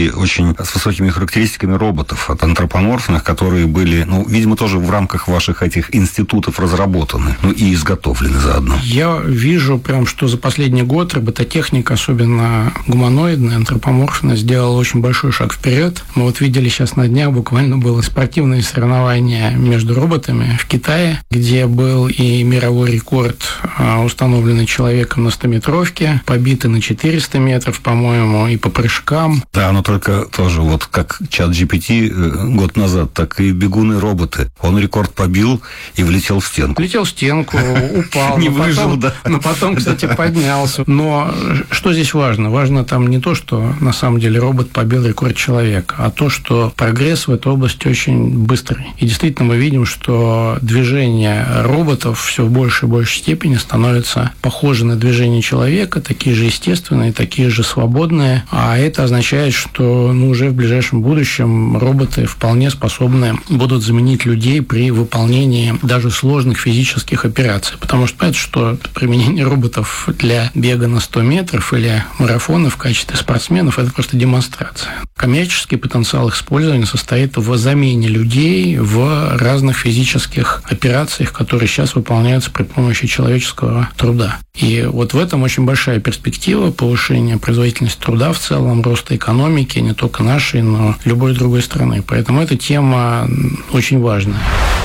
и очень с высокими характеристиками роботов, от антропоморфных, которые были, видимо, тоже в рамках ваших этих институтов разработаны, и изготовлены заодно. Я вижу прям, что за последний год робототехника, особенно гуманоидная, антропоморфная, сделала очень большой шаг вперед. Мы вот видели сейчас на днях, буквально было спортивное соревнование между роботами в Китае, где был и мировой рекорд, установленный человеком на 100-метровке, побитый на 400 метров, по-моему, и по прыжкам. Да, но только тоже вот как ChatGPT год назад, так и бегуны-роботы. Он рекорд побил и влетел в стенку. Влетел в стенку, упал. Не выжил, да. Но потом, кстати, поднялся. Но что здесь важно? Важно там не то, что на самом деле робот побил рекорд человека, а то, что прогресс в этой области очень быстрый. И действительно мы видим, что движения роботов все в большей и большей степени становятся похожи на движения человека, такие же естественные, такие же свободные. А это означает, что уже в ближайшем будущем роботы вполне способны будут заменить людей при выполнении даже сложных физических операций. Потому что понятно, что применение роботов для бега на 100 метров или марафона в качестве спортсменов – это просто демонстрация. Коммерческий потенциал их использования состоит в замене людей в разных физических операциях, которые сейчас выполняются при помощи человеческого труда. И вот в этом очень большая перспектива повышения производительности труда в целом, роста экономики, не только нашей, но любой другой страны. Поэтому эта тема очень важная.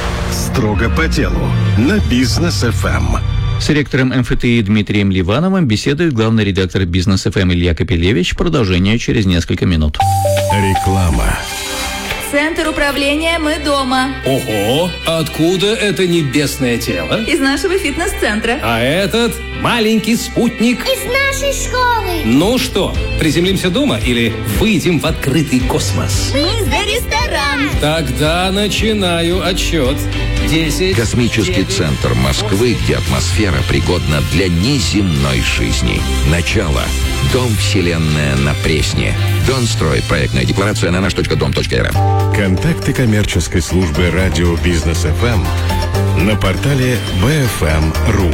Строго по делу на Бизнес ФМ. С ректором МФТИ Дмитрием Ливановым беседует главный редактор Бизнес ФМ Илья Капелевич. Продолжение через несколько минут. Реклама. Центр управления «Мы дома». Ого! Откуда это небесное тело? Из нашего фитнес-центра. А этот маленький спутник? Из нашей школы. Ну что, приземлимся дома или выйдем в открытый космос? Мы за ресторан. Тогда начинаю отсчет. 10. Космический центр Москвы, где атмосфера пригодна для неземной жизни. Начало. Дом «Вселенная» на Пресне. Донстрой. Проектная декларация на наш.дом.рф. Контакты коммерческой службы радио Бизнес ФМ на портале bfm.ru.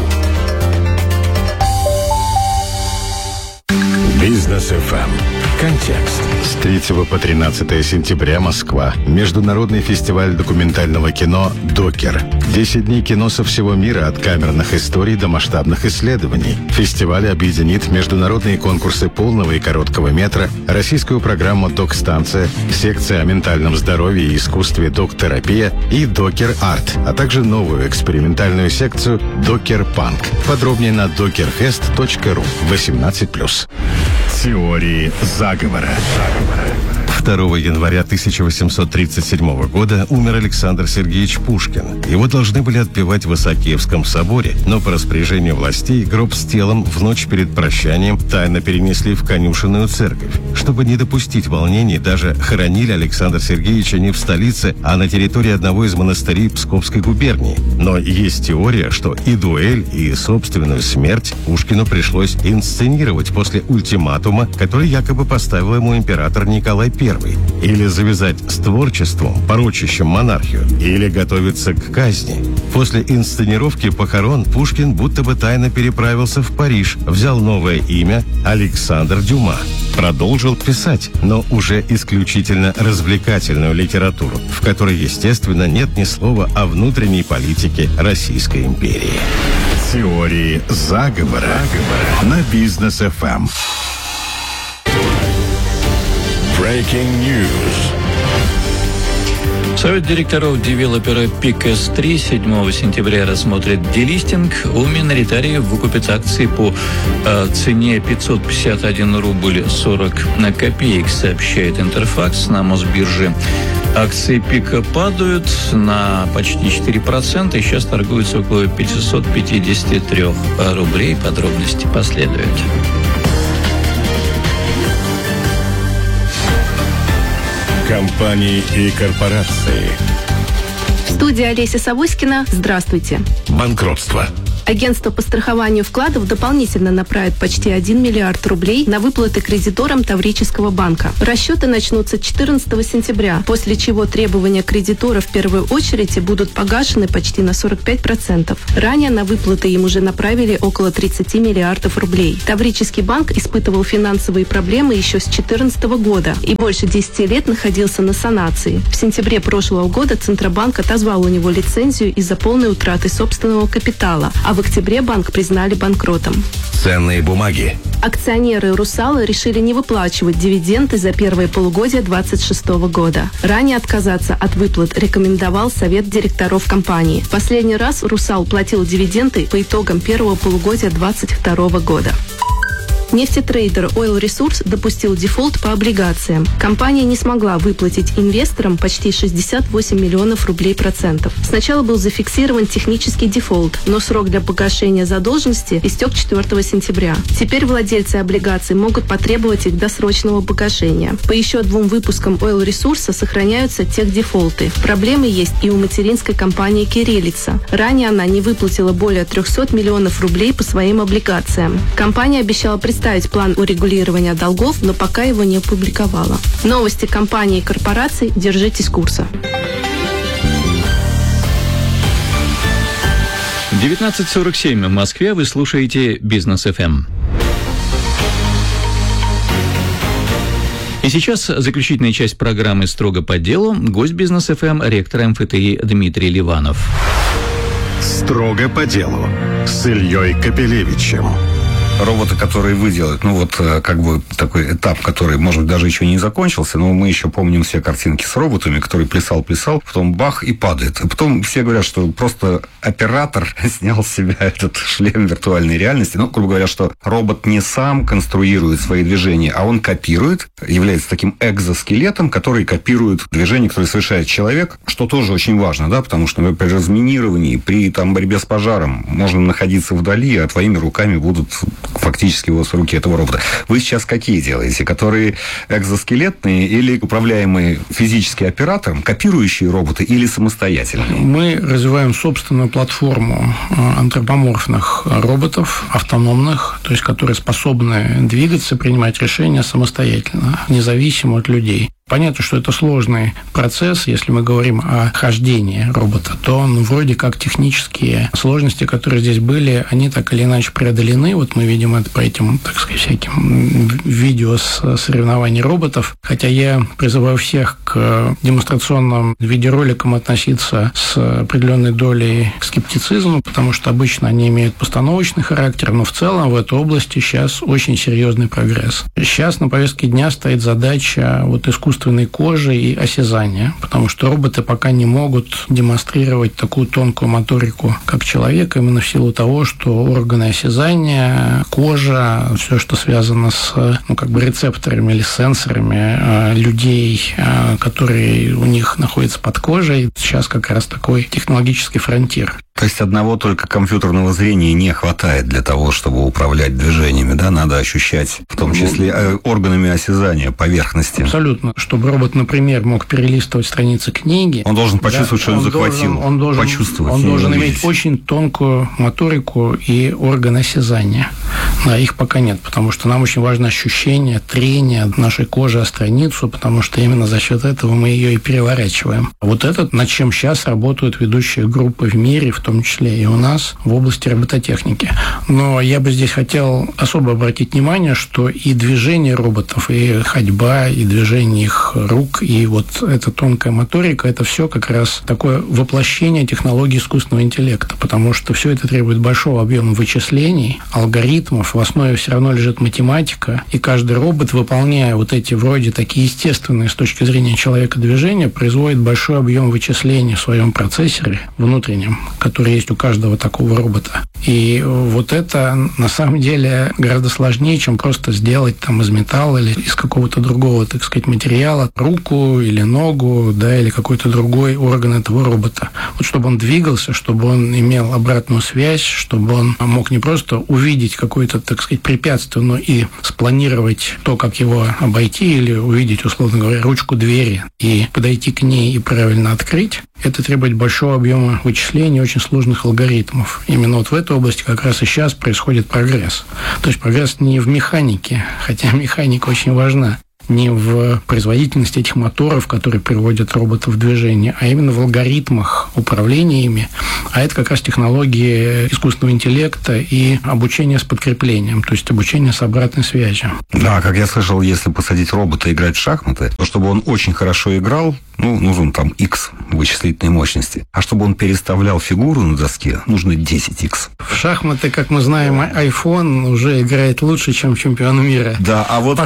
Бизнес ФМ. Контекст. С 3 по 13 сентября Москва. Международный фестиваль документального кино «Докер». 10 дней кино со всего мира, от камерных историй до масштабных исследований. Фестиваль объединит международные конкурсы полного и короткого метра, российскую программу «Док-станция», секция о ментальном здоровье и искусстве «Док-терапия» и «Докер-арт», а также новую экспериментальную секцию «Докер-панк». Подробнее на dokerfest.ru. 18+. Теории заговора. 2 января 1837 года умер Александр Сергеевич Пушкин. Его должны были отпевать в Исаакиевском соборе, но по распоряжению властей гроб с телом в ночь перед прощанием тайно перенесли в конюшенную церковь. Чтобы не допустить волнений, даже хоронили Александра Сергеевича не в столице, а на территории одного из монастырей Псковской губернии. Но есть теория, что и дуэль, и собственную смерть Пушкину пришлось инсценировать после ультиматума, который якобы поставил ему император Николай I. Или завязать с творчеством, порочащим монархию, или готовиться к казни. После инсценировки похорон Пушкин будто бы тайно переправился в Париж, взял новое имя Александр Дюма. Продолжил писать, но уже исключительно развлекательную литературу, в которой, естественно, нет ни слова о внутренней политике Российской империи. Теории заговора на Бизнес ФМ. Breaking News. Совет директоров девелопера PIC-S3 7 сентября рассмотрит делистинг. У миноритариев выкупят акции по цене 551 рубль 40 копеек, сообщает Интерфакс. На Мосбирже акции ПИКа падают на почти 4% и сейчас торгуются около 553 рублей. Подробности последуют. Компании и корпорации. Студия Олеся Савоськина. Здравствуйте. Банкротство. Агентство по страхованию вкладов дополнительно направит почти 1 миллиард рублей на выплаты кредиторам Таврического банка. Расчеты начнутся 14 сентября, после чего требования кредитора в первую очередь будут погашены почти на 45%. Ранее на выплаты им уже направили около 30 миллиардов рублей. Таврический банк испытывал финансовые проблемы еще с 2014 года и больше 10 лет находился на санации. В сентябре прошлого года Центробанк отозвал у него лицензию из-за полной утраты собственного капитала, а в октябре банк признали банкротом. Ценные бумаги. Акционеры «Русала» решили не выплачивать дивиденды за первое полугодие 2026 года. Ранее отказаться от выплат рекомендовал Совет директоров компании. Последний раз «Русал» платил дивиденды по итогам первого полугодия 2022 года. Нефтетрейдер Oil Resource допустил дефолт по облигациям. Компания не смогла выплатить инвесторам почти 68 миллионов рублей процентов. Сначала был зафиксирован технический дефолт, но срок для погашения задолженности истек 4 сентября. Теперь владельцы облигаций могут потребовать их досрочного погашения. По еще 2 выпускам Oil Resource сохраняются техдефолты. Проблемы есть и у материнской компании «Кириллица». Ранее она не выплатила более 300 миллионов рублей по своим облигациям. Компания обещала представить план урегулирования долгов, но пока его не опубликовала. Новости компаний и корпораций. Держитесь курса. 19:47 в Москве. Вы слушаете «Бизнес ФМ». И сейчас заключительная часть программы «Строго по делу». Гость «Бизнес ФМ», ректор МФТИ Дмитрий Ливанов. Строго по делу с Ильей Капелевичем. Роботы, которые вы делаете, как бы такой этап, который, может быть, даже еще не закончился, но мы еще помним все картинки с роботами, который плясал, потом бах и падает. И потом все говорят, что просто оператор снял с себя этот шлем виртуальной реальности. Грубо говоря, что робот не сам конструирует свои движения, а он копирует, является таким экзоскелетом, который копирует движения, которые совершает человек, что тоже очень важно, да, потому что, например, при разминировании, при борьбе с пожаром можно находиться вдали, а твоими руками будут фактически у вас в руке этого робота. Вы сейчас какие делаете? Которые экзоскелетные или управляемые физически оператором, копирующие роботы или самостоятельные? Мы развиваем собственную платформу антропоморфных роботов, автономных, то есть которые способны двигаться, принимать решения самостоятельно, независимо от людей. Понятно, что это сложный процесс. Если мы говорим о хождении робота, то вроде как технические сложности, которые здесь были, они так или иначе преодолены. Вот мы видим это по этим, так сказать, всяким видео с соревнований роботов. Хотя я призываю всех к демонстрационным видеороликам относиться с определенной долей скептицизма, потому что обычно они имеют постановочный характер, но в целом в этой области сейчас очень серьезный прогресс. Сейчас на повестке дня стоит задача искусственной кожи и осязания, потому что роботы пока не могут демонстрировать такую тонкую моторику, как человек, именно в силу того, что органы осязания, кожа, все, что связано с рецепторами или сенсорами людей, которые у них находятся под кожей, сейчас как раз такой технологический фронтир. То есть одного только компьютерного зрения не хватает для того, чтобы управлять движениями, да? Надо ощущать, в том числе органами осязания, поверхности. Абсолютно. Чтобы робот, например, мог перелистывать страницы книги. Он должен почувствовать, что он захватил. Он должен иметь очень тонкую моторику и органы осязания. Да, их пока нет, потому что нам очень важно ощущение, трение нашей кожи о страницу, потому что именно за счет этого мы ее и переворачиваем. Вот это, над чем сейчас работают ведущие группы в мире, в том числе и у нас, в области робототехники. Но я бы здесь хотел особо обратить внимание, что и движение роботов, и ходьба, и движение их рук, и вот эта тонкая моторика, это все как раз такое воплощение технологий искусственного интеллекта, потому что все это требует большого объема вычислений, алгоритмов, в основе все равно лежит математика, и каждый робот, выполняя вот эти вроде такие естественные с точки зрения человека движения, производит большой объем вычислений в своем процессоре внутреннем, который есть у каждого такого робота. И вот это на самом деле гораздо сложнее, чем просто сделать из металла или из какого-то другого, так сказать, материала руку или ногу, да, или какой-то другой орган этого робота. Вот чтобы он двигался, чтобы он имел обратную связь, чтобы он мог не просто увидеть какое-то, так сказать, препятствие, но и спланировать то, как его обойти, или увидеть, условно говоря, ручку двери и подойти к ней и правильно открыть. Это требует большого объема вычислений, очень сложных алгоритмов. Именно вот в этой этой области как раз и сейчас происходит прогресс. То есть прогресс не в механике, хотя механика очень важна, не в производительности этих моторов, которые приводят роботов в движение, а именно в алгоритмах управления ими. А это как раз технологии искусственного интеллекта и обучение с подкреплением, то есть обучение с обратной связью. Да, как я слышал, если посадить робота играть в шахматы, то чтобы он очень хорошо играл, нужен там X вычислительной мощности. А чтобы он переставлял фигуру на доске, нужно 10X. В шахматы, как мы знаем, iPhone уже играет лучше, чем чемпион мира. Да, а вот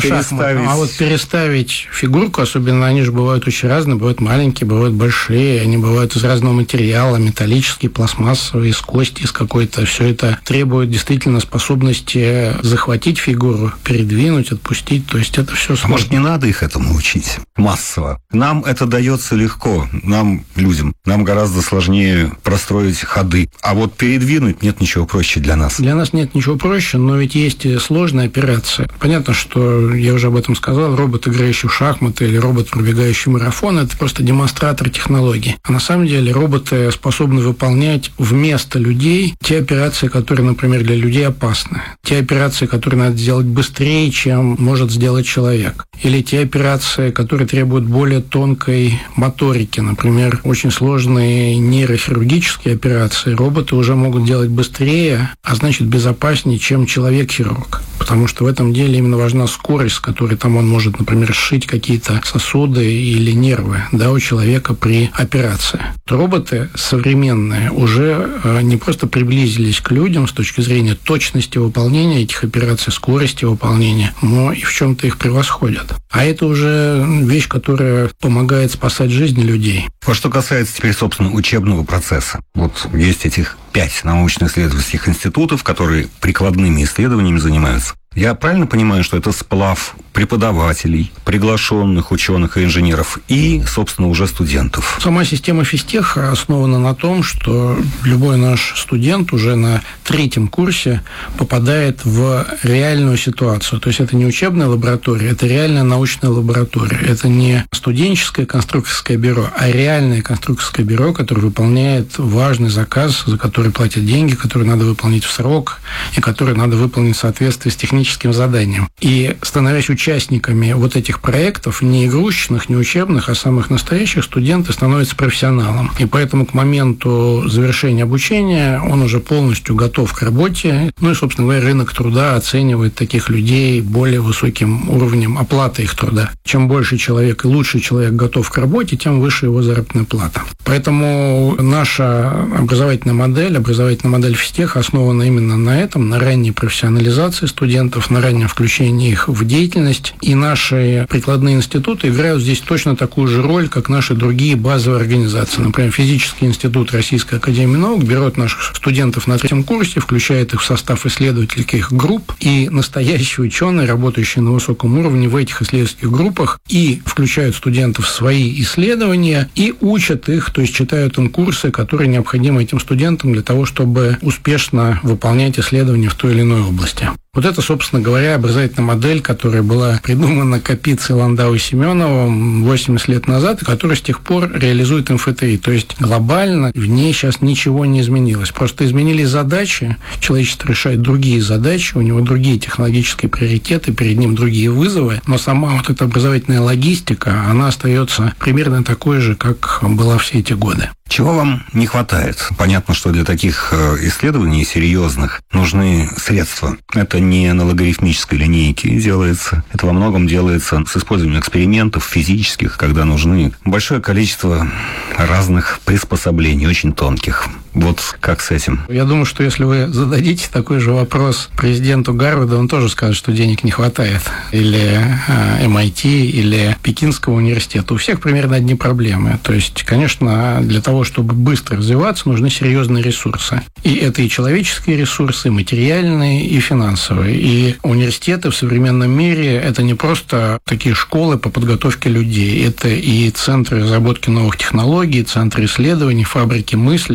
переставить фигурку, особенно они же бывают очень разные, бывают маленькие, бывают большие, они бывают из разного материала, металлические, пластмассовые, из кости, из какой-то. Все это требует действительно способности захватить фигуру, передвинуть, отпустить. То есть это все сложно. А может, не надо их этому учить массово? Нам это дается легко, нам, людям. Нам гораздо сложнее простроить ходы. А вот передвинуть нет ничего проще для нас. Для нас нет ничего проще, но ведь есть и сложные операции. Понятно, что, я уже об этом сказал, робот, играющий в шахматы, или робот, пробегающий марафон, это просто демонстратор технологий. А на самом деле роботы способны выполнять вместо людей те операции, которые, например, для людей опасны. Те операции, которые надо сделать быстрее, чем может сделать человек. Или те операции, которые требуют более тонкой моторики. Например, очень сложные нейрохирургические операции роботы уже могут делать быстрее, а значит безопаснее, чем человек-хирург. Потому что в этом деле именно важна скорость, с которой там он может, например, сшить какие-то сосуды или нервы, у человека при операции. Роботы современные уже не просто приблизились к людям с точки зрения точности выполнения этих операций, скорости выполнения, но и в чем-то их превосходят. А это уже вещь, которая помогает спасать жизни людей. Вот что касается теперь, собственно, учебного процесса. Вот есть этих 5 научно-исследовательских институтов, которые прикладными исследованиями занимаются. Я правильно понимаю, что это сплав преподавателей, приглашенных ученых и инженеров и, собственно, уже студентов? Сама система физтеха основана на том, что любой наш студент уже на 3-м курсе попадает в реальную ситуацию. То есть это не учебная лаборатория, это реальная научная лаборатория. Это не студенческое конструкторское бюро, а реальное конструкторское бюро, которое выполняет важный заказ, за который платят деньги, который надо выполнить в срок и который надо выполнить в соответствии с техническим заданием. И становясь участниками вот этих проектов, не игрушечных, не учебных, а самых настоящих, студенты становятся профессионалом. И поэтому к моменту завершения обучения он уже полностью готов к работе. И, собственно говоря, рынок труда оценивает таких людей более высоким уровнем оплаты их труда. Чем больше человек и лучше человек готов к работе, тем выше его заработная плата. Поэтому наша образовательная модель физтеха основана именно на этом, на ранней профессионализации студентов, на раннем включении их в деятельность. И наши прикладные институты играют здесь точно такую же роль, как наши другие базовые организации. Например, Физический институт Российской академии наук берет наших студентов на 3-м курсе, включает их в состав исследовательских групп, и настоящие ученые, работающие на высоком уровне в этих исследовательских группах, и включают студентов в свои исследования, и учат их, то есть читают им курсы, которые необходимы этим студентам для того, чтобы успешно выполнять исследования в той или иной области. Вот это, собственно говоря, образовательная модель, которая была придумана Капицей, Ландау и Семеновым 80 лет назад, и которая с тех пор реализует МФТИ. То есть глобально в ней сейчас ничего не изменилось. Просто изменились задачи, человечество решает другие задачи, у него другие технологические приоритеты, перед ним другие вызовы, но сама вот эта образовательная логистика, она остается примерно такой же, как была все эти годы. Чего вам не хватает? Понятно, что для таких исследований серьезных нужны средства. Это не на логарифмической линейке делается. Это во многом делается с использованием экспериментов физических, когда нужны большое количество разных приспособлений, очень тонких. Вот как с этим? Я думаю, что если вы зададите такой же вопрос президенту Гарварда, он тоже скажет, что денег не хватает. Или MIT, или Пекинского университета. У всех примерно одни проблемы. То есть, конечно, для того, чтобы быстро развиваться, нужны серьезные ресурсы. И это и человеческие ресурсы, и материальные, и финансовые. И университеты в современном мире – это не просто такие школы по подготовке людей. Это и центры разработки новых технологий, центры исследований, фабрики мысли. И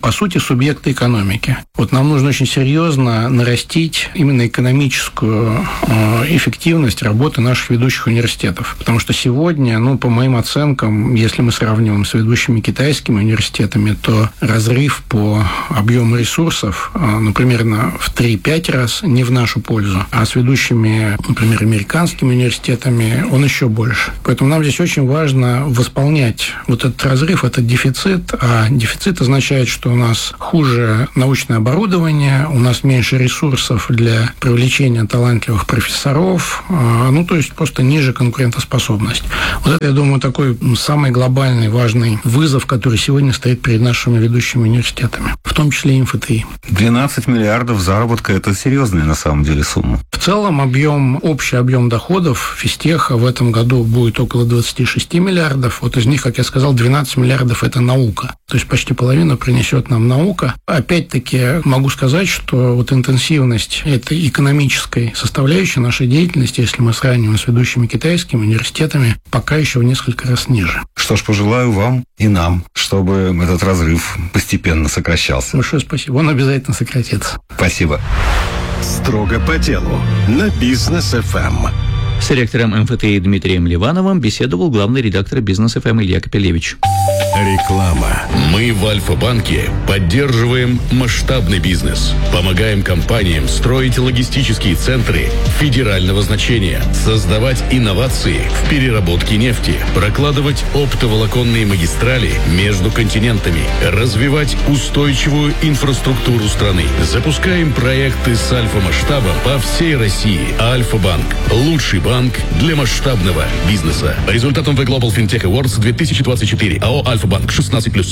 по сути, субъекты экономики. Вот нам нужно очень серьезно нарастить именно экономическую эффективность работы наших ведущих университетов. Потому что сегодня, по моим оценкам, если мы сравниваем с ведущими китайскими университетами, то разрыв по объему ресурсов, примерно в 3-5 раз не в нашу пользу, а с ведущими, например, американскими университетами он еще больше. Поэтому нам здесь очень важно восполнять вот этот разрыв, этот дефицит, а дефицит означает, что у нас хуже научное оборудование, у нас меньше ресурсов для привлечения талантливых профессоров, то есть просто ниже конкурентоспособность. Вот это, я думаю, такой самый глобальный, важный вызов, который сегодня стоит перед нашими ведущими университетами, в том числе и МФТИ. 12 миллиардов заработка – это серьезная на самом деле сумма. В целом общий объем доходов физтеха в этом году будет около 26 миллиардов. Вот из них, как я сказал, 12 миллиардов – это наука. То есть почти половину принесет нам наука. Опять-таки могу сказать, что вот интенсивность этой экономической составляющей нашей деятельности, если мы сравниваем с ведущими китайскими университетами, пока еще в несколько раз ниже. Что ж, пожелаю вам и нам, чтобы этот разрыв постепенно сокращался. Большое спасибо. Он обязательно сократится. Спасибо. Строго по делу на Бизнес ФМ. С ректором МФТИ Дмитрием Ливановым беседовал главный редактор Бизнес ФМ Илья Капелевич. Реклама. Мы в Альфа-банке поддерживаем масштабный бизнес, помогаем компаниям строить логистические центры федерального значения, создавать инновации в переработке нефти, прокладывать оптоволоконные магистрали между континентами, развивать устойчивую инфраструктуру страны. Запускаем проекты с альфа-масштабом по всей России. Альфа-банк – лучший банк для масштабного бизнеса. По результатам The Global FinTech Awards 2024 АО «Альфа-банк» 16+.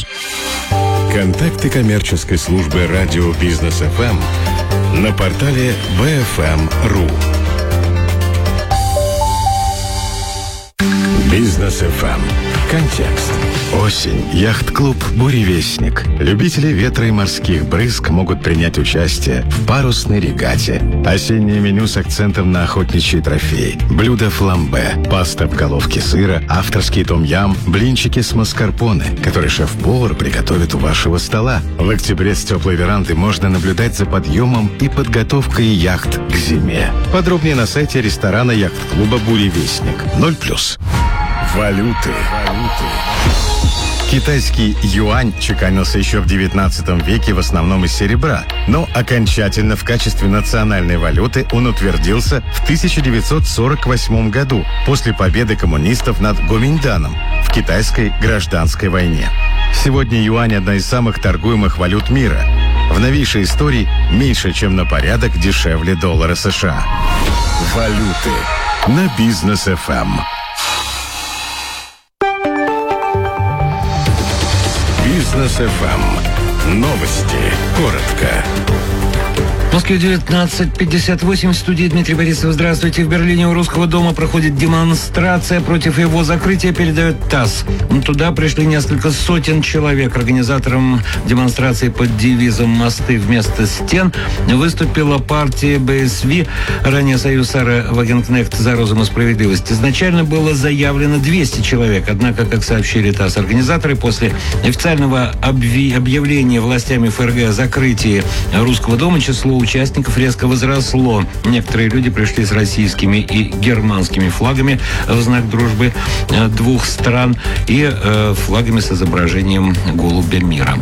Контакты коммерческой службы радио Бизнес ФМ на портале bfm.ru. Бизнес ФМ. Контекст. Осень. Яхт-клуб «Буревестник». Любители ветра и морских брызг могут принять участие в парусной регате. Осеннее меню с акцентом на охотничьи трофеи. Блюда фламбе, паста в головке сыра, авторский том-ям, блинчики с маскарпоне, которые шеф-повар приготовит у вашего стола. В октябре с теплой веранды можно наблюдать за подъемом и подготовкой яхт к зиме. Подробнее на сайте ресторана яхт-клуба «Буревестник». 0+. Валюты. Китайский юань чеканился еще в 19 веке в основном из серебра, но окончательно в качестве национальной валюты он утвердился в 1948 году после победы коммунистов над Гоминьданом в китайской гражданской войне. Сегодня юань – одна из самых торгуемых валют мира. В новейшей истории меньше, чем на порядок дешевле доллара США. Валюты на Бизнес ФМ. Бизнес ФМ. Новости. Коротко. В Москве 19:58. В студии Дмитрий Борисов. Здравствуйте. В Берлине у Русского дома проходит демонстрация против его закрытия, передает ТАСС. Туда пришли несколько сотен человек. Организатором демонстрации под девизом «Мосты вместо стен» выступила партия БСВ, ранее Союз Сары Вагенкнехт за розум и справедливость. Изначально было заявлено 200 человек. Однако, как сообщили ТАСС организаторы, после официального объявления властями ФРГ о закрытии Русского дома число участников резко возросло. Некоторые люди пришли с российскими и германскими флагами в знак дружбы двух стран и флагами с изображением голубя мира.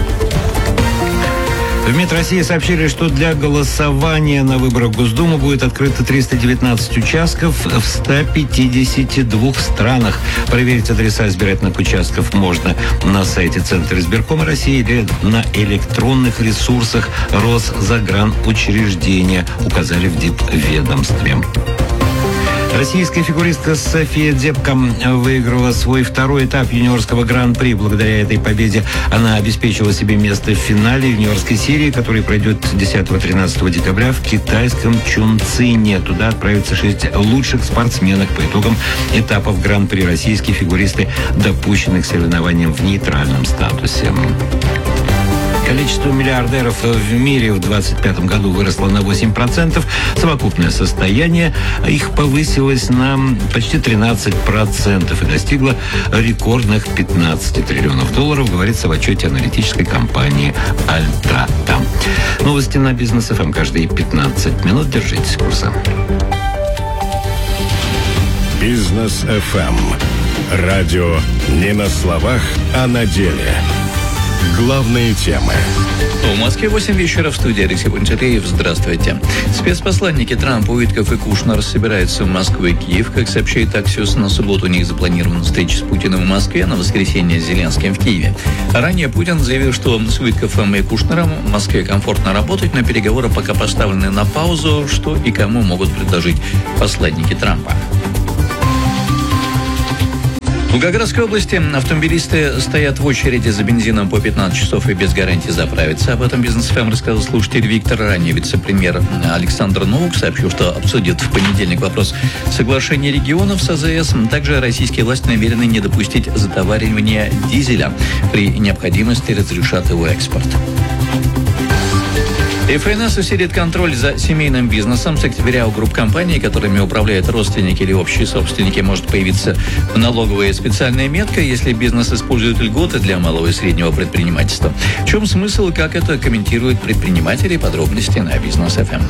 В МИД России сообщили, что для голосования на выборах в Госдуму будет открыто 319 участков в 152 странах. Проверить адреса избирательных участков можно на сайте Центра избиркома России или на электронных ресурсах Росзагранучреждения, указали в дипведомстве. Российская фигуристка София Дзепко выиграла свой второй этап юниорского гран-при. Благодаря этой победе она обеспечила себе место в финале юниорской серии, который пройдет 10-13 декабря в китайском Чунцине. Туда отправятся 6 лучших спортсменок по итогам этапов гран-при. Российские фигуристы допущены к соревнованиям в нейтральном статусе. Количество миллиардеров в мире в 2025 году выросло на 8%. Совокупное состояние их повысилось на почти 13% и достигло рекордных 15 триллионов долларов, говорится в отчете аналитической компании Альтрата. Новости на Бизнес ФМ каждые 15 минут. Держитесь курса. Бизнес ФМ. Радио не на словах, а на деле. Главные темы. В Москве 8 вечера, в студии Алексей Бончатеев. Здравствуйте. Спецпосланники Трампа, Уитков и Кушнер собираются в Москву и Киев. Как сообщает Axios, на субботу у них запланирована встреча с Путиным в Москве, на воскресенье с Зеленским в Киеве. Ранее Путин заявил, что с Уитковым и Кушнером в Москве комфортно работать, но переговоры пока поставлены на паузу, что и кому могут предложить посланники Трампа. В Волгоградской области автомобилисты стоят в очереди за бензином по 15 часов и без гарантии заправиться. Об этом Бизнес ФМ рассказал слушатель Виктор. Ранее вице-премьер Александр Новук сообщил, что обсудит в понедельник вопрос соглашения регионов с АЗС. Также российские власти намерены не допустить затоваривания дизеля. При необходимости разрешат его экспорт. ФНС усилит контроль за семейным бизнесом. С октября у групп компаний, которыми управляют родственники или общие собственники, может появиться налоговая специальная метка, если бизнес использует льготы для малого и среднего предпринимательства. В чем смысл и как это комментируют предприниматели? Подробности на Бизнес ФМ.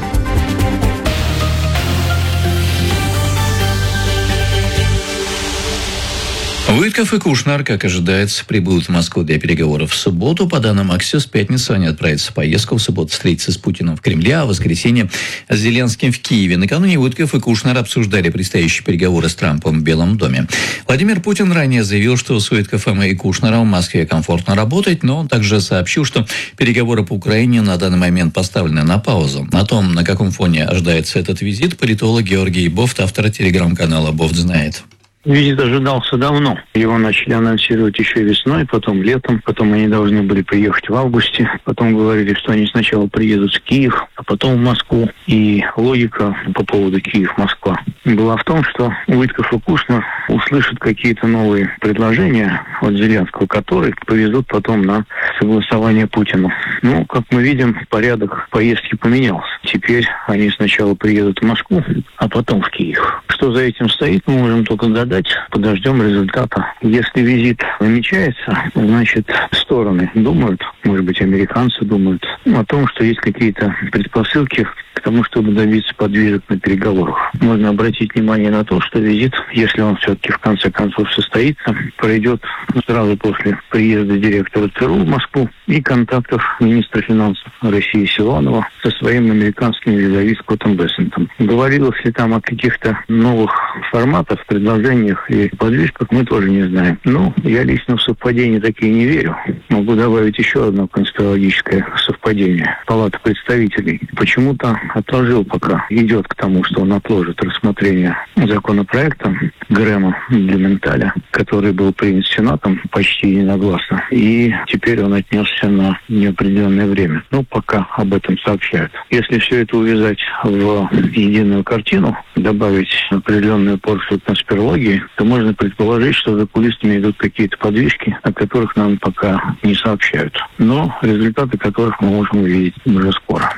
Уитков и Кушнер, как ожидается, прибудут в Москву для переговоров в субботу. По данным Axios, в пятницу они отправятся в поездку, в субботу встретятся с Путиным в Кремле, а в воскресенье с Зеленским в Киеве. Накануне Уитков и Кушнер обсуждали предстоящие переговоры с Трампом в Белом доме. Владимир Путин ранее заявил, что с Уитковым и Кушнером в Москве комфортно работать, но он также сообщил, что переговоры по Украине на данный момент поставлены на паузу. О том, на каком фоне ожидается этот визит, политолог Георгий Бофт, автор телеграм-канала «Бофт знает». Визит ожидался давно. Его начали анонсировать еще весной, потом летом. Потом они должны были приехать в августе. Потом говорили, что они сначала приедут в Киев, а потом в Москву. И логика по поводу Киев-Москва была в том, что Уитков и Кушнер услышат какие-то новые предложения от Зеленского, которые повезут потом на согласование Путину. Ну, как мы видим, порядок поездки поменялся. Теперь они сначала приедут в Москву, а потом в Киев. Что за этим стоит, мы можем только гадать. Подождем результата. Если визит намечается, значит, стороны думают, может быть, американцы думают о том, что есть какие-то предпосылки к тому, чтобы добиться подвижек на переговорах. Можно обратить внимание на то, что визит, если он все-таки в конце концов состоится, пройдет сразу после приезда директора ЦРУ в Москву и контактов министра финансов России Силуанова со своим американским визави Скоттом Бессентом. Говорилось ли там о каких-то новых форматах, предложениях и подвижках, мы тоже не знаем. Ну, я лично в совпадения такие не верю. Могу добавить еще одно конспирологическое совпадение. Палата представителей почему-то отложил, пока идет к тому, что он отложит рассмотрение законопроекта Грэма для Менталя, который был принят Сенатом почти единогласно. И теперь он отнесся на неопределенное время. Ну, пока об этом сообщают. Если все это увязать в единую картину, добавить определенную порцию конспирологии, то можно предположить, что за кулисами идут какие-то подвижки, о которых нам пока не сообщают. Но результаты которых мы можем увидеть уже скоро.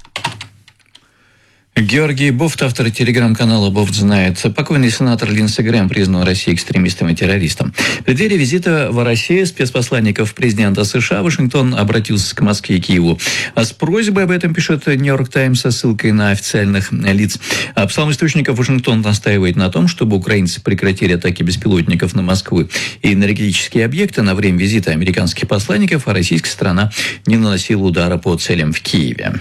Георгий Бофт, автор телеграм-канала «Бофт знает». Покойный сенатор Линдси Грэм признан Россией экстремистом и террористом. В преддверии визита в Россию спецпосланников президента США Вашингтон обратился к Москве и Киеву с просьбой, об этом пишет «Нью-Йорк Таймс» со ссылкой на официальных лиц. По словам источников, Вашингтон настаивает на том, чтобы украинцы прекратили атаки беспилотников на Москву и энергетические объекты на время визита американских посланников, а российская сторона не наносила удара по целям в Киеве.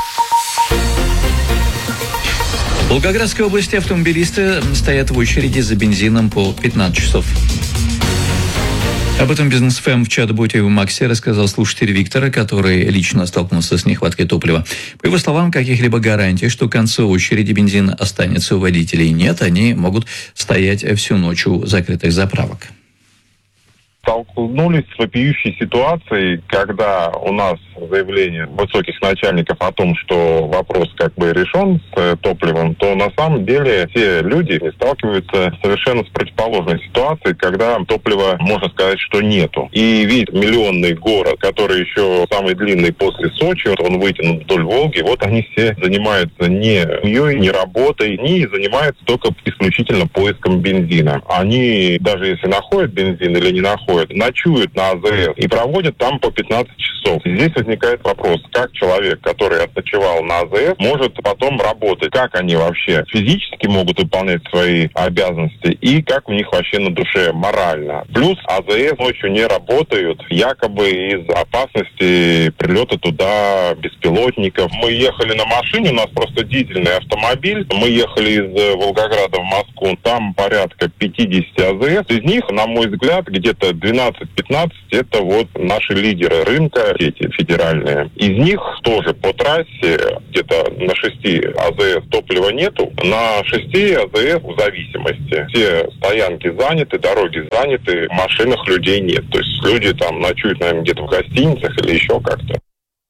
В Волгоградской области автомобилисты стоят в очереди за бензином по 15 часов. Об этом Бизнес ФМ в чат-боте в Максе рассказал слушатель Виктора, который лично столкнулся с нехваткой топлива. По его словам, каких-либо гарантий, что к концу очереди бензин останется у водителей, нет. Они могут стоять всю ночь у закрытых заправок. столкнулись с вопиющей ситуацией, когда у нас заявление высоких начальников о том, что вопрос как бы решен с топливом, то на самом деле все люди сталкиваются совершенно с противоположной ситуацией, когда топлива, можно сказать, что нету. И весь миллионный город, который еще самый длинный после Сочи, он вытянут вдоль Волги, вот они все занимаются не семьей, не работой, не занимаются только исключительно поиском бензина. Они, даже если находят бензин или не находят, ночуют на АЗС и проводят там по 15 часов. И здесь возникает вопрос, как человек, который отночевал на АЗС, может потом работать, как они вообще физически могут выполнять свои обязанности и как у них вообще на душе морально. Плюс АЗС ночью не работают, якобы из опасности прилета туда беспилотников. Мы ехали на машине, у нас просто дизельный автомобиль, мы ехали из Волгограда в Москву, там порядка 50 АЗС, из них, на мой взгляд, где-то 12-15 это вот наши лидеры рынка, эти федеральные. Из них тоже по трассе где-то на 6 АЗС топлива нету, на 6 АЗС в зависимости. Все стоянки заняты, дороги заняты, в машинах людей нет. То есть люди там ночуют, наверное, где-то в гостиницах или еще как-то.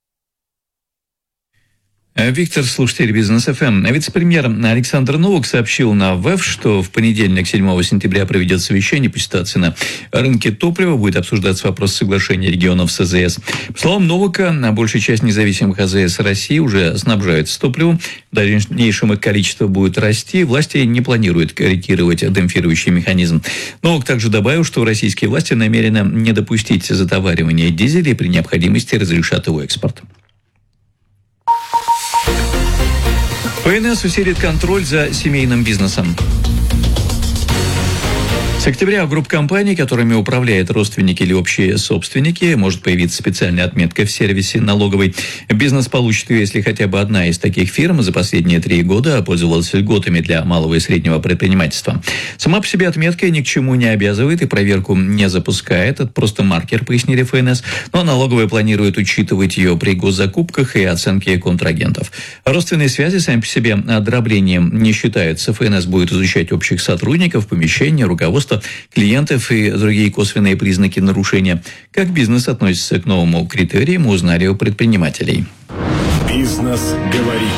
Виктор, слушатель Бизнес ФМ. Вице-премьер Александр Новак сообщил на ВЭФ, что в понедельник, 7 сентября, проведет совещание по ситуации на рынке топлива. Будет обсуждаться вопрос соглашения регионов с АЗС. По словам Новака, большая часть независимых АЗС России уже снабжаются топливом. В дальнейшем их количество будет расти. Власти не планируют корректировать демпфирующий механизм. Новак также добавил, что российские власти намерены не допустить затоваривания дизеля и при необходимости разрешат его экспорт. ФНС усилит контроль за семейным бизнесом. С октября у групп компаний, которыми управляют родственники или общие собственники, может появиться специальная отметка в сервисе налоговой. Бизнес получит ее, если хотя бы одна из таких фирм за последние 3 года пользовалась льготами для малого и среднего предпринимательства. Сама по себе отметка ни к чему не обязывает и проверку не запускает. Это просто маркер, пояснили ФНС. Но налоговая планирует учитывать ее при госзакупках и оценке контрагентов. Родственные связи сами по себе дроблением не считаются. ФНС будет изучать общих сотрудников, помещения, руководство, клиентов и другие косвенные признаки нарушения. Как бизнес относится к новому критерию, мы узнали у предпринимателей. Бизнес говорит.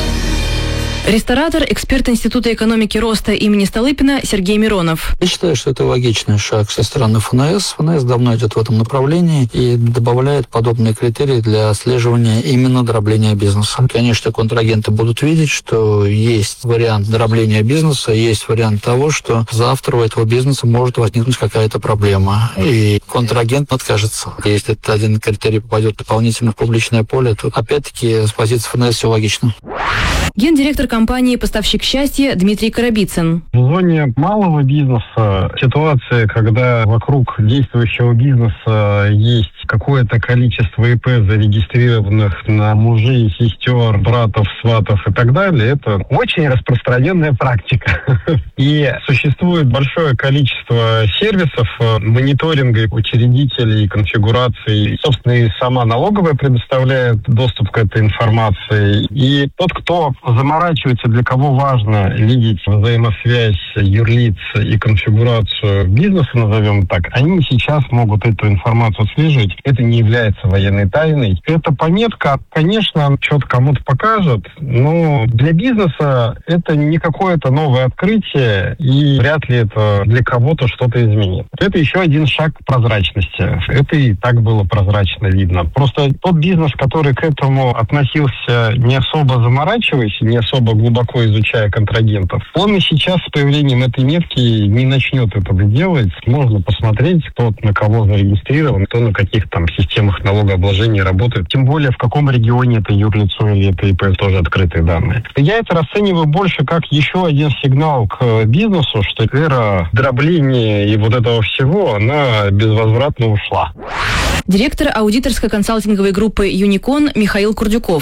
Ресторатор, эксперт Института экономики роста имени Столыпина Сергей Миронов. Я считаю, что это логичный шаг со стороны ФНС. ФНС давно идет в этом направлении и добавляет подобные критерии для отслеживания именно дробления бизнеса. Конечно, контрагенты будут видеть, что есть вариант дробления бизнеса, есть вариант того, что завтра у этого бизнеса может возникнуть какая-то проблема, и контрагент откажется. Если этот один критерий попадет дополнительно в публичное поле, то опять-таки с позиции ФНС все логично. Гендиректор компании «Поставщик счастья» Дмитрий Коробицын. В зоне малого бизнеса ситуация, когда вокруг действующего бизнеса есть какое-то количество ИП, зарегистрированных на мужей, сестер, братов, сватов и так далее, это очень распространенная практика. И существует большое количество сервисов мониторинга учредителей, конфигураций. Собственно, и сама налоговая предоставляет доступ к этой информации. И тот, кто заморачивается, для кого важно видеть взаимосвязь юрлиц и конфигурацию бизнеса, назовем так, они сейчас могут эту информацию отслеживать. Это не является военной тайной. Эта пометка, конечно, что-то кому-то покажет, но для бизнеса это не какое-то новое открытие, и вряд ли это для кого-то что-то изменит. Это еще один шаг к прозрачности. Это и так было прозрачно видно. Просто тот бизнес, который к этому относился не особо заморачиваясь, не особо глубоко изучая контрагентов, он и сейчас с появлением этой метки не начнет этого делать. Можно посмотреть, кто на кого зарегистрирован, кто на каких там системах налогообложения работает. Тем более, в каком регионе это юрлицо или это ИП, тоже открытые данные. Я это расцениваю больше как еще один сигнал к бизнесу, что эра дробления и вот этого всего, она безвозвратно ушла. Директор аудиторской консалтинговой группы «Юникон» Михаил Курдюков.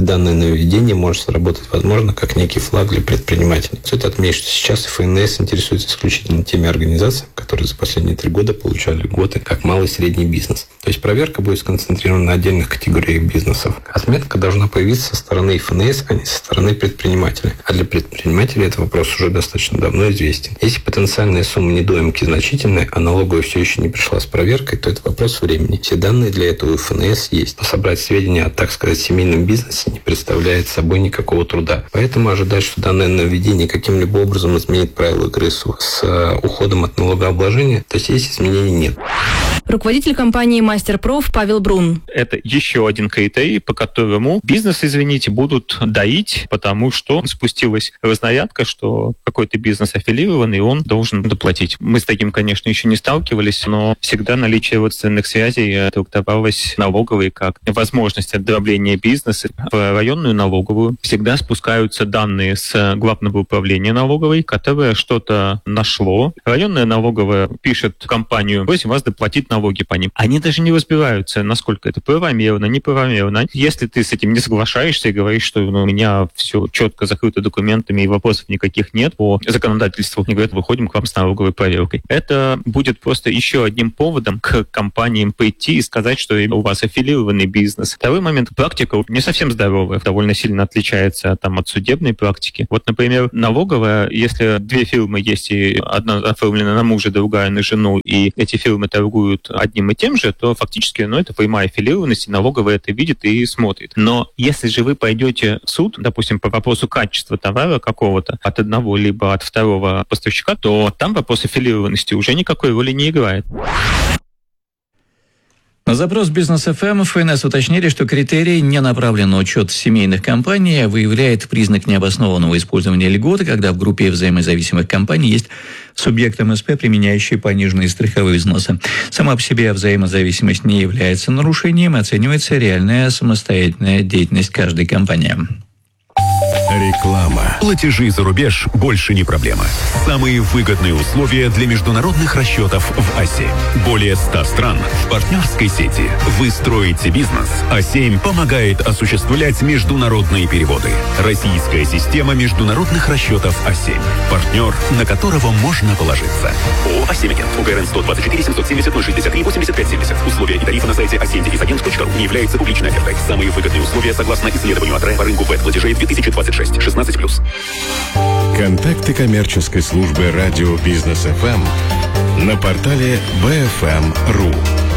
Данное нововведение может сработать, возможно, как некий флаг для предпринимателей. Стоит отметить, что сейчас ФНС интересуется исключительно теми организациями, которые за последние 3 года получали льготы как малый и средний бизнес. То есть проверка будет сконцентрирована на отдельных категориях бизнесов. Отметка должна появиться со стороны ФНС, а не со стороны предпринимателя. А для предпринимателей этот вопрос уже достаточно давно известен. Если потенциальная сумма недоимки значительная, а налоговая все еще не пришла с проверкой, то это вопрос времени. Все данные для этого у ФНС есть. Но собрать сведения о, так сказать, семейном бизнесе не представляет собой никакого труда. Поэтому ожидать, что данное нововведение каким-либо образом изменит правила игры с уходом от налогообложения, то есть изменений нет. Руководитель компании «Мастерпроф» Павел Брун. Это еще один критерий, по которому бизнес, извините, будут доить, потому что спустилась разнарядка, что какой-то бизнес аффилированный, он должен доплатить. Мы с таким, конечно, еще не сталкивались, но всегда наличие родственных связей трактовалось налоговой как возможность отдробления бизнеса. В районную налоговую всегда спускаются данные с Главного управления налоговой, которое что-то нашло. Районная налоговая пишет в компанию: просим вас доплатить налоги по ним. Они даже не разбираются, насколько это правомерно, неправомерно. Если ты с этим не соглашаешься и говоришь, что у меня все четко закрыто документами и вопросов никаких нет по законодательству, они говорят: выходим к вам с налоговой проверкой. Это будет просто еще одним поводом к компаниям пойти и сказать, что у вас аффилированный бизнес. Второй момент. Практика не совсем здоровая, довольно сильно отличается от судебной практики. Вот, например, налоговая, если 2 фирмы есть, и одна оформлена на мужа, другая на жену, и эти фирмы торгуют одним и тем же, то фактически это прямая аффилированность, и налоговая это видит и смотрит. Но если же вы пойдете в суд, допустим, по вопросу качества товара какого-то от одного либо от второго поставщика, то там вопрос аффилированности уже никакой роли не играет. На запрос Бизнес ФМ ФНС уточнили, что критерий «не направлен на учет семейных компаний» выявляет признак необоснованного использования льготы, когда в группе взаимозависимых компаний есть субъект МСП, применяющий пониженные страховые взносы. Сама по себе взаимозависимость не является нарушением, оценивается реальная самостоятельная деятельность каждой компании. Реклама. Платежи за рубеж больше не проблема. Самые выгодные условия для международных расчетов в АСЕ. Более 100 стран в партнерской сети. Вы строите бизнес. А7 помогает осуществлять международные переводы. Российская система международных расчетов А7. Партнер, на которого можно положиться. ООО «А7 Агент». УГРН 124 770 063 85 70. Условия и тарифы на сайте a7-agent.ru не являются публичной офертой. Самые выгодные условия согласно исследованию АТРЭ по рынку ВЭД-платежей 2026. 16+. Контакты коммерческой службы радио Бизнес ФМ на портале bfm.ru.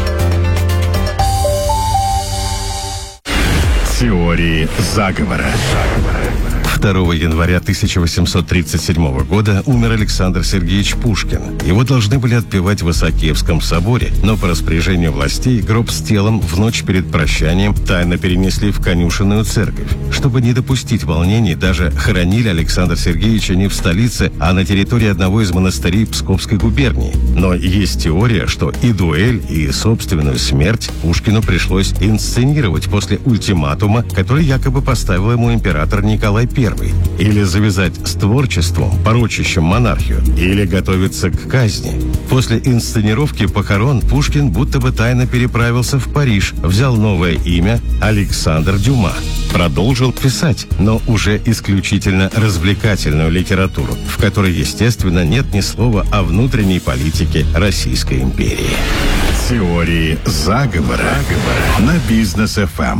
Теории заговора. 2 января 1837 года умер Александр Сергеевич Пушкин. Его должны были отпевать в Исаакиевском соборе, но по распоряжению властей гроб с телом в ночь перед прощанием тайно перенесли в конюшенную церковь. Чтобы не допустить волнений, даже хоронили Александра Сергеевича не в столице, а на территории одного из монастырей Псковской губернии. Но есть теория, что и дуэль, и собственную смерть Пушкину пришлось инсценировать после ультиматума, который якобы поставил ему император Николай I. Или завязать с творчеством, порочащим монархию, или готовиться к казни. После инсценировки похорон Пушкин будто бы тайно переправился в Париж, взял новое имя Александр Дюма. Продолжил писать, но уже исключительно развлекательную литературу, в которой, естественно, нет ни слова о внутренней политике Российской империи. Теории заговора на Бизнес ФМ.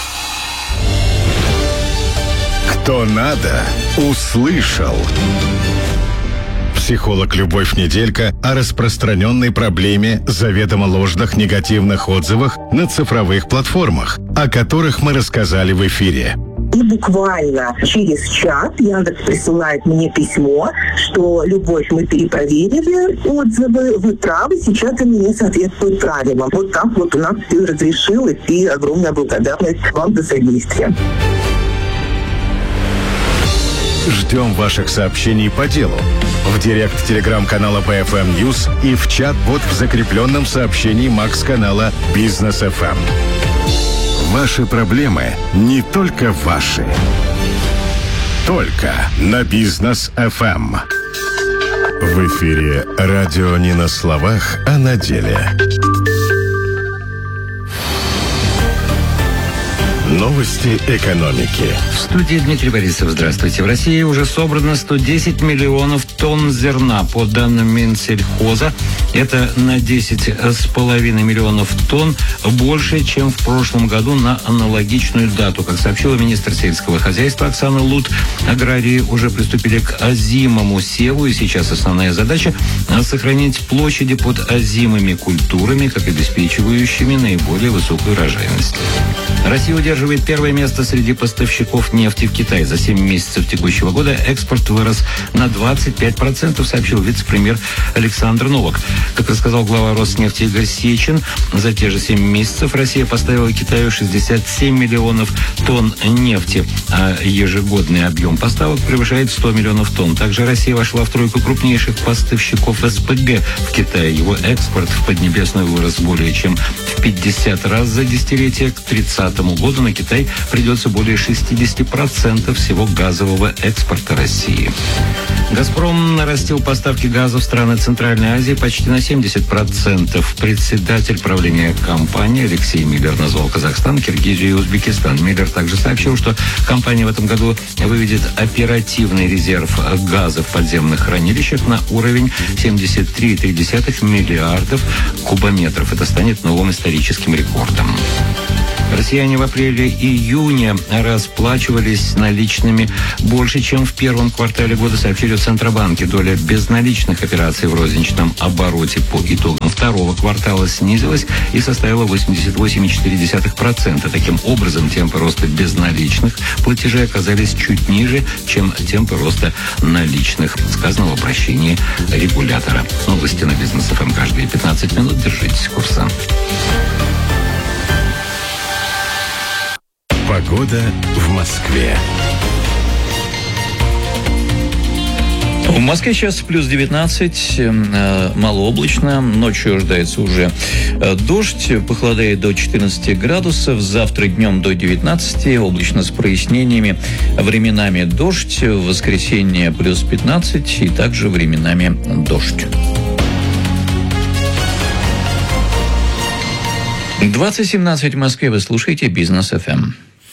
Кто надо, услышал. Психолог Любовь Неделько о распространенной проблеме заведомо ложных негативных отзывах на цифровых платформах, о которых мы рассказали в эфире. И буквально через час Яндекс присылает мне письмо, что «Любовь, мы перепроверили отзывы, вы правы, сейчас они не соответствуют правилам». Вот так вот у нас все разрешилось, и огромная благодарность вам за содействие. Ждем ваших сообщений по делу в директ телеграм-канала BFM News и в чат-бот в закрепленном сообщении Макс-канала Бизнес ФМ. Ваши проблемы не только ваши. Только на Бизнес ФМ. В эфире радио не на словах, а на деле. Новости экономики. В студии Дмитрий Борисов. Здравствуйте. В России уже собрано 110 миллионов тонн зерна. По данным Минсельхоза, это на 10,5 миллионов тонн больше, чем в прошлом году на аналогичную дату. Как сообщила министр сельского хозяйства Оксана Лут, аграрии уже приступили к озимому севу, и сейчас основная задача – сохранить площади под озимыми культурами, как обеспечивающими наиболее высокую урожайность. Россия удерживает первое место среди поставщиков нефти в Китай. За 7 месяцев текущего года экспорт вырос на 25%, сообщил вице-премьер Александр Новак. Как рассказал глава Роснефти Игорь Сечин, за те же 7 месяцев Россия поставила Китаю 67 миллионов тонн нефти, а ежегодный объем поставок превышает 100 миллионов тонн. Также Россия вошла в тройку крупнейших поставщиков СПГ в Китае. Его экспорт в Поднебесную вырос более чем в 50 раз за десятилетие. К 30 году на Китай придется более 60% всего газового экспорта России. «Газпром» нарастил поставки газа в страны Центральной Азии почти на 70%. Председатель правления компании Алексей Миллер назвал Казахстан, Киргизию и Узбекистан. Миллер также сообщил, что компания в этом году выведет оперативный резерв газа в подземных хранилищах на уровень 73,3 миллиардов кубометров. Это станет новым историческим рекордом. Россияне в апреле-июне расплачивались наличными больше, чем в первом квартале года, сообщили в Центробанке. Доля безналичных операций в розничном обороте по итогам второго квартала снизилась и составила 88,4%. Таким образом, темпы роста безналичных платежей оказались чуть ниже, чем темпы роста наличных, сказано в обращении регулятора. Новости на Бизнес ФМ каждые 15 минут. Держитесь курса. Погода в Москве. В Москве сейчас плюс 19, малооблачно, ночью ожидается уже дождь, похолодает до 14 градусов, завтра днем до 19, облачно с прояснениями, временами дождь, в воскресенье плюс 15 и также временами дождь. 20:17 в Москве, вы слушаете Бизнес ФМ.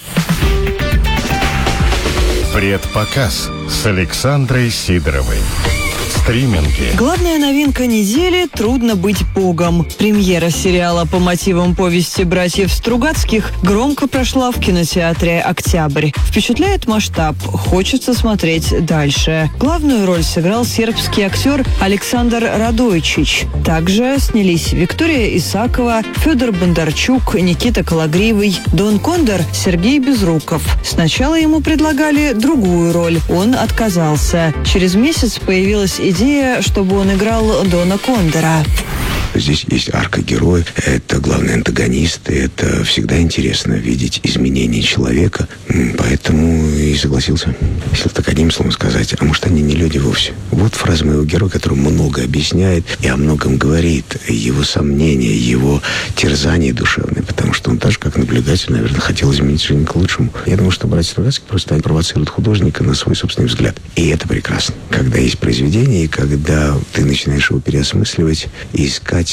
Предпоказ с Александрой Сидоровой. Стриминги. Главная новинка недели «Трудно быть богом». Премьера сериала по мотивам повести братьев Стругацких громко прошла в кинотеатре «Октябрь». Впечатляет масштаб, хочется смотреть дальше. Главную роль сыграл сербский актер Александр Радойчич. Также снялись Виктория Исакова, Федор Бондарчук, Никита Калагривый, Дон Кондор, Сергей Безруков. Сначала ему предлагали другую роль, он отказался. Через месяц появилась идея, чтобы он играл Дона Кондора. Здесь есть арка героя, это главный антагонист, и это всегда интересно видеть изменения человека, поэтому и согласился. Если так одним словом сказать, а может они не люди вовсе. Вот фраза моего героя, который много объясняет и о многом говорит, его сомнения, его терзания душевные, потому что он даже как наблюдатель, наверное, хотел изменить жизнь к лучшему. Я думаю, что братья Стругацкие просто провоцируют художника на свой собственный взгляд. И это прекрасно. Когда есть произведение, и когда ты начинаешь его переосмысливать и искать